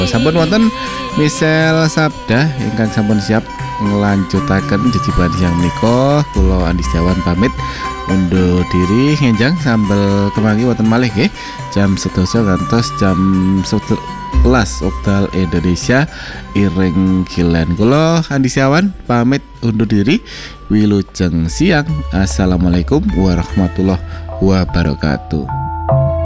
Sampun wonten misel sabda ingkang sampun siap nglanjutaken jejiban siang menika. Kula Andi Setiawan pamit undur diri ngenjang sambel kemangi wonten malih nggih jam 12 ngantos jam 11 wekdal Indonesia iring kilen. Kula Andi Setiawan pamit undur diri wilujeng siang. Assalamualaikum warahmatullahi wabarakatuh.